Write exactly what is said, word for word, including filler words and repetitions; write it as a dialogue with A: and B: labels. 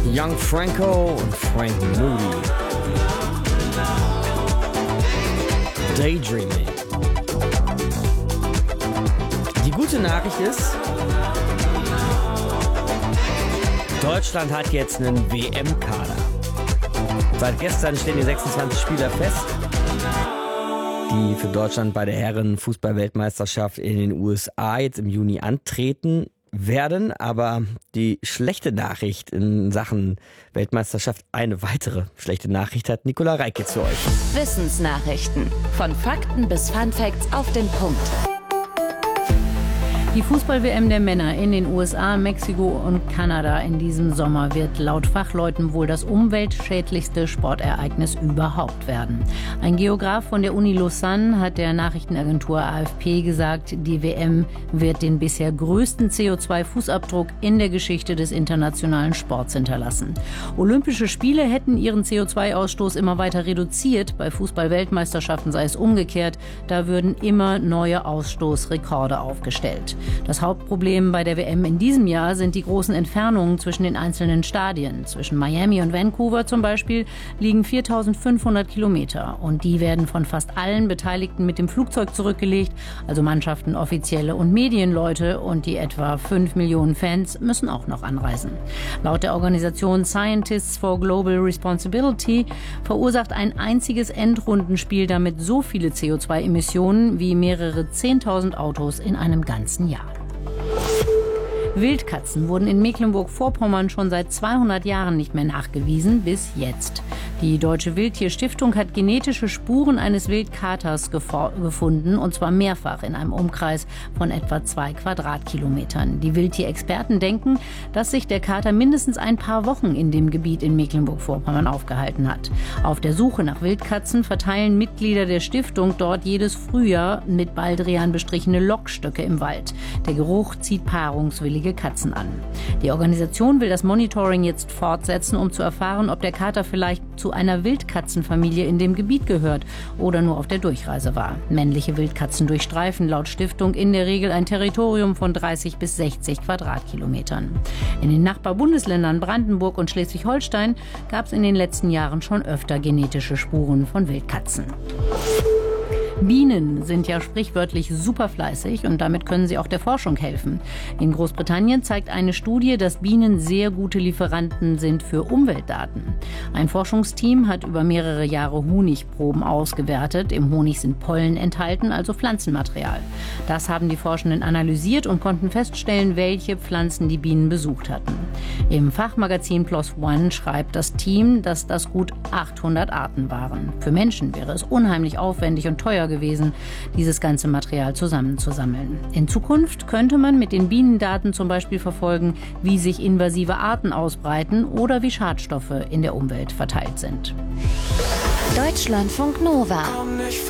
A: Young Franco und Frank Moody. Daydreaming. Die gute Nachricht ist, Deutschland hat jetzt einen W M-Kader. Seit gestern stehen die sechsundzwanzig Spieler fest, die für Deutschland bei der Herren-Fußball-Weltmeisterschaft in den U S A jetzt im Juni antreten werden. Aber die schlechte Nachricht in Sachen Weltmeisterschaft, eine weitere schlechte Nachricht hat Nicola Reik jetzt für euch.
B: Wissensnachrichten. Von Fakten bis Funfacts auf den Punkt.
C: Die Fußball-W M der Männer in den U S A, Mexiko und Kanada in diesem Sommer wird laut Fachleuten wohl das umweltschädlichste Sportereignis überhaupt werden. Ein Geograf von der Uni Lausanne hat der Nachrichtenagentur A F P gesagt, die W M wird den bisher größten C O zwei Fußabdruck in der Geschichte des internationalen Sports hinterlassen. Olympische Spiele hätten ihren C O zwei Ausstoß immer weiter reduziert. Bei Fußball-Weltmeisterschaften sei es umgekehrt. Da würden immer neue Ausstoßrekorde aufgestellt. Das Hauptproblem bei der W M in diesem Jahr sind die großen Entfernungen zwischen den einzelnen Stadien. Zwischen Miami und Vancouver zum Beispiel liegen viertausendfünfhundert Kilometer. Und die werden von fast allen Beteiligten mit dem Flugzeug zurückgelegt. Also Mannschaften, Offizielle und Medienleute. Und die etwa fünf Millionen Fans müssen auch noch anreisen. Laut der Organisation Scientists for Global Responsibility verursacht ein einziges Endrundenspiel damit so viele C O zwei Emissionen wie mehrere zehntausend Autos in einem ganzen Jahr. Wildkatzen wurden in Mecklenburg-Vorpommern schon seit zweihundert Jahren nicht mehr nachgewiesen, bis jetzt. Die Deutsche Wildtierstiftung hat genetische Spuren eines Wildkaters gefunden, und zwar mehrfach in einem Umkreis von etwa zwei Quadratkilometern. Die Wildtierexperten denken, dass sich der Kater mindestens ein paar Wochen in dem Gebiet in Mecklenburg-Vorpommern aufgehalten hat. Auf der Suche nach Wildkatzen verteilen Mitglieder der Stiftung dort jedes Frühjahr mit Baldrian bestrichene Lockstöcke im Wald. Der Geruch zieht paarungswillige Katzen an. Die Organisation will das Monitoring jetzt fortsetzen, um zu erfahren, ob der Kater vielleicht zu einer Wildkatzenfamilie in dem Gebiet gehört oder nur auf der Durchreise war. Männliche Wildkatzen durchstreifen laut Stiftung in der Regel ein Territorium von dreißig bis sechzig Quadratkilometern. In den Nachbarbundesländern Brandenburg und Schleswig-Holstein gab es in den letzten Jahren schon öfter genetische Spuren von Wildkatzen. Bienen sind ja sprichwörtlich super fleißig und damit können sie auch der Forschung helfen. In Großbritannien zeigt eine Studie, dass Bienen sehr gute Lieferanten sind für Umweltdaten. Ein Forschungsteam hat über mehrere Jahre Honigproben ausgewertet. Im Honig sind Pollen enthalten, also Pflanzenmaterial. Das haben die Forschenden analysiert und konnten feststellen, welche Pflanzen die Bienen besucht hatten. Im Fachmagazin PLOS ONE schreibt das Team, dass das gut achthundert Arten waren. Für Menschen wäre es unheimlich aufwendig und teuer gewesen, dieses ganze Material zusammenzusammeln. In Zukunft könnte man mit den Bienendaten zum Beispiel verfolgen, wie sich invasive Arten ausbreiten oder wie Schadstoffe in der Umwelt verteilt sind.
B: Deutschlandfunk Nova.